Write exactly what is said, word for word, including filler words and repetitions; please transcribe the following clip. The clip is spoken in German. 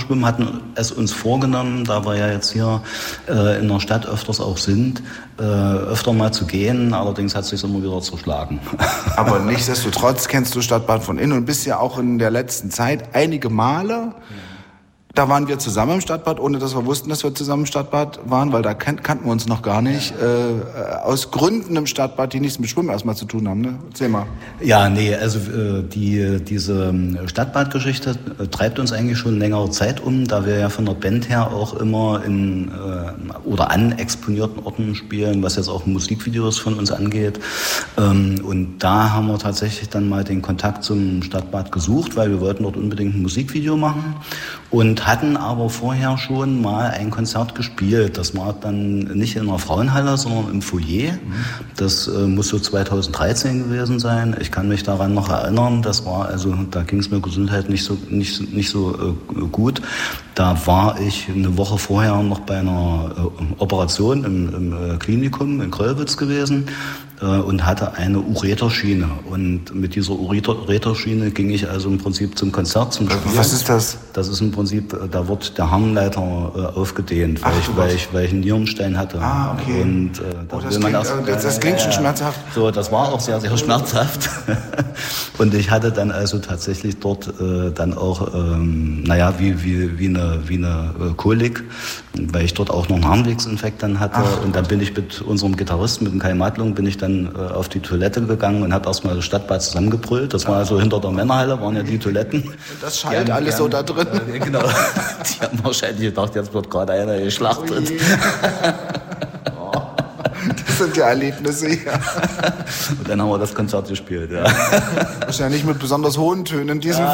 schwimmen, hatten es uns vorgenommen, da wir ja jetzt hier äh, in der Stadt öfters auch sind, äh, öfter mal zu gehen. Allerdings hat es sich immer wieder zerschlagen. Aber nichtsdestotrotz kennst du Stadtbad von innen und bist ja auch in der letzten Zeit einige Male. Da waren wir zusammen im Stadtbad, ohne dass wir wussten, dass wir zusammen im Stadtbad waren, weil da kan- kannten wir uns noch gar nicht. Äh, aus Gründen im Stadtbad, die nichts mit Schwimmen erstmal zu tun haben, ne? Erzähl mal. Ja, nee, also äh, die diese Stadtbadgeschichte äh, treibt uns eigentlich schon längere Zeit um, da wir ja von der Band her auch immer in äh, oder an exponierten Orten spielen, was jetzt auch Musikvideos von uns angeht. Ähm, und da haben wir tatsächlich dann mal den Kontakt zum Stadtbad gesucht, weil wir wollten dort unbedingt ein Musikvideo machen. Und hatten aber vorher schon mal ein Konzert gespielt. Das war dann nicht in einer Frauenhalle, sondern im Foyer. Das äh, muss so zweitausenddreizehn gewesen sein. Ich kann mich daran noch erinnern. Das war also, da ging es mir Gesundheit nicht so nicht nicht so äh, gut. Da war ich eine Woche vorher noch bei einer äh, Operation im, im äh, Klinikum in Kröllwitz gewesen äh, und hatte eine Ureterschiene. Und mit dieser Ureterschiene ging ich also im Prinzip zum Konzert, zum Spielen. Was ist das? Das ist im Prinzip, da wird der Harnleiter äh, aufgedehnt, weil, Ach, ich, weil, ich, weil ich einen Nierenstein hatte. Ah, okay. Und, äh, oh, das, klingt, erst, das, das klingt schon schmerzhaft. So, das war auch sehr, sehr schmerzhaft. Und ich hatte dann also tatsächlich dort äh, dann auch, ähm, naja, wie, wie, wie eine, wie eine äh, Kolik, weil ich dort auch noch einen Harnwegsinfekt dann hatte. Ach, und dann bin ich mit unserem Gitarristen, mit dem Kai Madlung, bin ich dann äh, auf die Toilette gegangen und habe erstmal das Stadtbad zusammengebrüllt. Das war also hinter der Männerhalle, waren ja die Toiletten. Das schallt alles gern, so da drin. Äh, genau. Die haben wahrscheinlich gedacht, jetzt wird gerade einer geschlachtet. Oh, das sind ja Erlebnisse, ja. Und dann haben wir das Konzert gespielt, ja. Wahrscheinlich mit besonders hohen Tönen in diesem